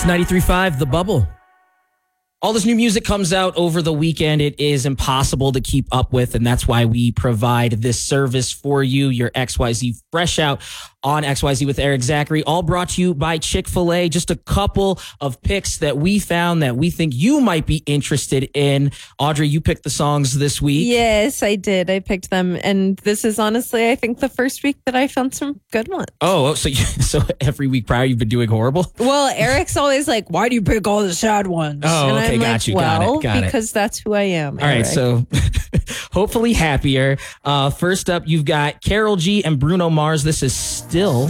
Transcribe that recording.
93.5 The Bubble. All this new music comes out over the weekend. It is impossible to keep up with, and that's why we provide this service for you, your XYZ Fresh Out on XYZ with Eric Zachary, all brought to you by Chick-fil-A. Just a couple of picks that we found that we think you might be interested in. Audrey, you picked the songs this week. Yes, I did. I picked them. And this is honestly, I think, the first week that I found some good ones. Oh, so every week prior you've been doing horrible? Well, Eric's always like, why do you pick all the sad ones? Oh, and okay, I'm got like, you. Well, Got it. because that's who I am. All right, Eric. so hopefully happier. First up, you've got Karol G and Bruno Mars. This is Still.